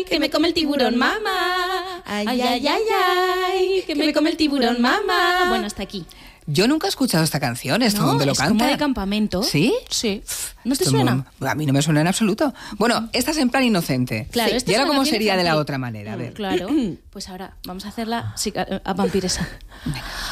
ay, que me come el tiburón, mamá. Ay, ay, ay, ay, que me come el tiburón, mamá. Bueno, hasta aquí. Yo nunca he escuchado esta canción, ¿esto dónde lo canta? Es como de campamento. ¿Sí? Sí. ¿No te Esto suena? A mí no me suena en absoluto. Bueno, esta es en plan inocente. Claro, sí. esta ¿Y es ahora una cómo canción sería de la infantil. otra manera? A ver. Claro. Pues ahora vamos a hacerla a vampiresa. Venga.